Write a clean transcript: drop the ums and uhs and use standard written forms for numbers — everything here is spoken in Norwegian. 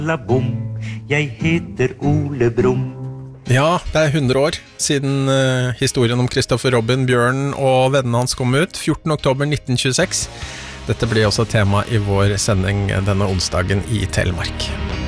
Bom, jeg heter Ole Brumm. Ja, det 100 år siden historien om Christopher Robin, Bjørn og vennene hans kom ut, 14. oktober 1926. Dette blir også tema i vår sending denne onsdagen i Telemark.